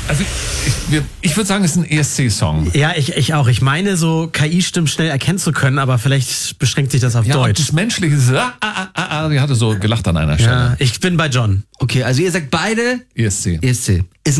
Also ich würde sagen, es ist ein ESC-Song. Ja, ich auch. Ich meine, so KI-Stimmen schnell erkennen zu können, aber vielleicht beschränkt sich das auf Ja, und Deutsch. das Menschliche ist, die hatte so gelacht an einer Stelle. Ja, ich bin bei John. Okay, also ihr sagt beide ESC. ESC.